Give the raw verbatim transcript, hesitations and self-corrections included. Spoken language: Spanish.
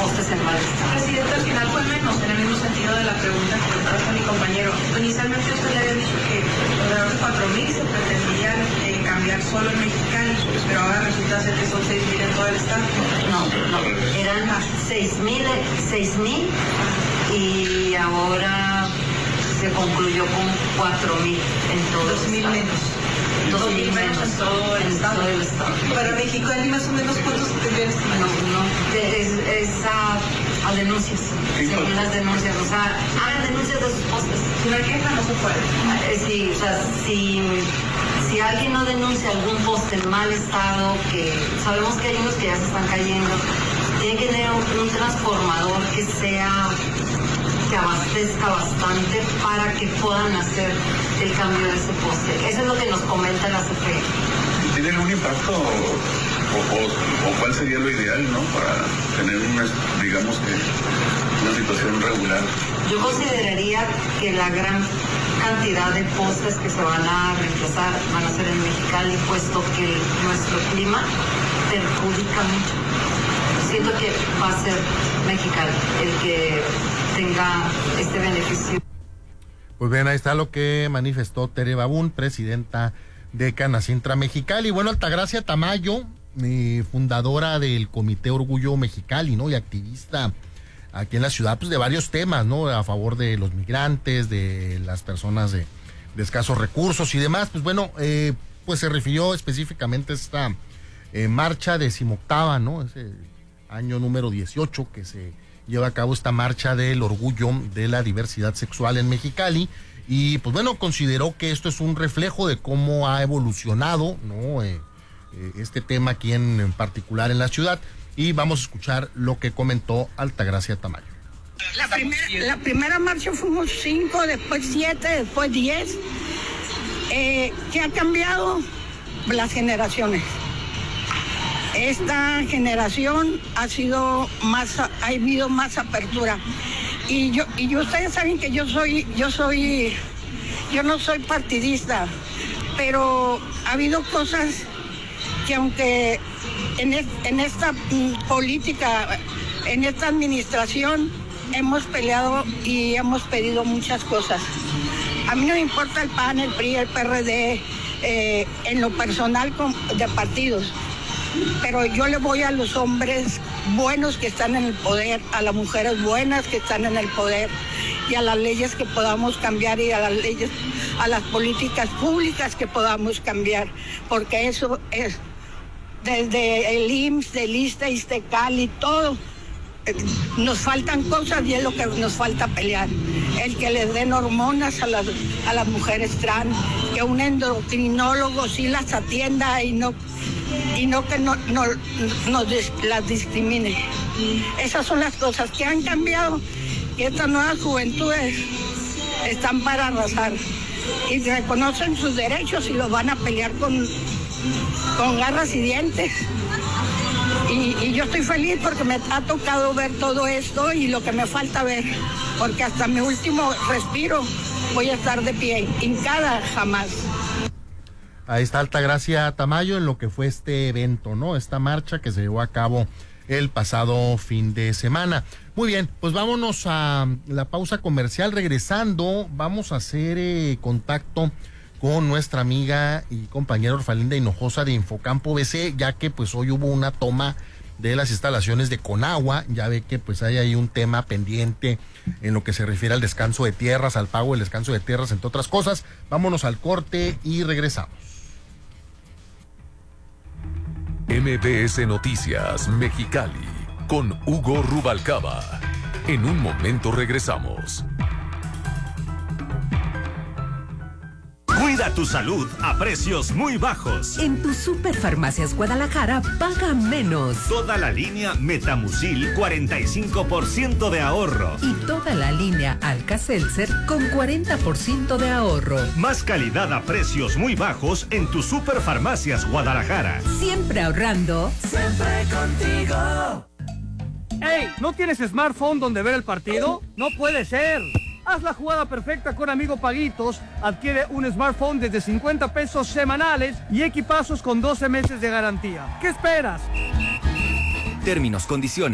postes en mal estado. Presidente, al final fue menos, en el mismo sentido de la pregunta que le trajo a mi compañero. Inicialmente usted le había dicho que alrededor de cuatro mil se pretendían eh, cambiar solo en Mexicali, pero ahora resulta ser que son seis mil en todo el estado. No, no, eran seis mil y ahora se concluyó con cuatro mil en todo dos mil menos. Dos mil menos en todo el estado. Todo el estado. Para Mexicali más o menos cuántos tendrían estimados. No, no, es, es a, a denuncias, sí, según las denuncias, o sea, hagan denuncias de sus postes. Si no hay queja no se puede. Eh, sí, o sea, si, si alguien no denuncia algún poste en mal estado, que sabemos que hay unos que ya se están cayendo, tiene que tener un, un transformador que sea, que abastezca bastante para que puedan hacer el cambio de ese poste. Eso es lo que nos comenta la C F E. ¿Tiene algún impacto o, o, o cuál sería lo ideal, no, para tener una, digamos que una situación regular? Yo consideraría que la gran cantidad de postes que se van a reemplazar van a ser en Mexicali, puesto que nuestro clima perjudica mucho. Siento que va a ser Mexicali el que tenga este beneficio. Pues bien, ahí está lo que manifestó Tere Babún, presidenta de Canacintra Mexicali. Bueno, Altagracia Tamayo, eh, fundadora del Comité Orgullo Mexicali, ¿no? Y activista aquí en la ciudad, pues de varios temas, ¿no? A favor de los migrantes, de las personas de, de escasos recursos y demás. Pues bueno, eh, pues se refirió específicamente a esta eh, marcha decimoctava, ¿no? Ese año número dieciocho que se lleva a cabo esta marcha del orgullo de la diversidad sexual en Mexicali, y pues bueno, consideró que esto es un reflejo de cómo ha evolucionado, ¿no? Eh, eh, este tema aquí en, en particular en la ciudad, y vamos a escuchar lo que comentó Altagracia Tamayo. La primera, la primera marcha fuimos cinco, después siete, después diez. Eh, ¿Qué ha cambiado? Las generaciones. Esta generación ha sido más, ha habido más apertura. Y yo, y ustedes saben que yo soy, yo soy, yo no soy partidista, pero ha habido cosas que aunque en, es, en esta política, en esta administración, hemos peleado y hemos pedido muchas cosas. A mí no me importa el P A N, el P R I, el P R D, eh, en lo personal con, de partidos. Pero yo le voy a los hombres buenos que están en el poder, a las mujeres buenas que están en el poder, y a las leyes que podamos cambiar, y a las leyes, a las políticas públicas que podamos cambiar, porque eso es desde el I M S S, del ISSSTE, ISTECAL y todo. Nos faltan cosas y es lo que nos falta pelear. El que les den hormonas a las, a las mujeres trans, que un endocrinólogo sí las atienda y no, y no que no, no, no las discrimine. Esas son las cosas que han cambiado, y estas nuevas juventudes están para arrasar y reconocen sus derechos y los van a pelear con, con garras y dientes. Y, y yo estoy feliz porque me ha tocado ver todo esto y lo que me falta ver, porque hasta mi último respiro voy a estar de pie, hincada jamás. Ahí está Altagracia Tamayo en lo que fue este evento, ¿no? Esta marcha que se llevó a cabo el pasado fin de semana. Muy bien, pues vámonos a la pausa comercial. Regresando, vamos a hacer eh, contacto con nuestra amiga y compañera Orfalinda Hinojosa de Infocampo B C, ya que pues hoy hubo una toma de las instalaciones de Conagua. Ya ve que pues hay ahí un tema pendiente en lo que se refiere al descanso de tierras, al pago del descanso de tierras, entre otras cosas. Vámonos al corte y regresamos. M B S Noticias Mexicali con Hugo Rubalcaba. En un momento regresamos. Cuida tu salud a precios muy bajos. En tu Superfarmacias Guadalajara paga menos. Toda la línea Metamucil, cuarenta y cinco por ciento de ahorro. Y toda la línea Alka-Seltzer con cuarenta por ciento de ahorro. Más calidad a precios muy bajos en tu Superfarmacias Guadalajara. Siempre ahorrando. Siempre contigo. ¡Ey! ¿No tienes smartphone donde ver el partido? ¡No puede ser! Haz la jugada perfecta con Amigo Paguitos. Adquiere un smartphone desde cincuenta pesos semanales y equipazos con doce meses de garantía. ¿Qué esperas? Términos, condiciones.